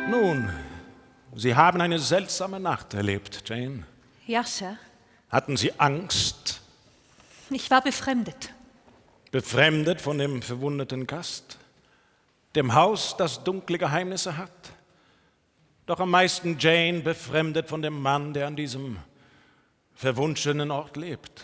Nun, Sie haben eine seltsame Nacht erlebt, Jane. Ja, Sir. Hatten Sie Angst? Ich war befremdet. Befremdet von dem verwundeten Gast? Dem Haus, das dunkle Geheimnisse hat? Doch am meisten, Jane, befremdet von dem Mann, der an diesem verwunschenen Ort lebt.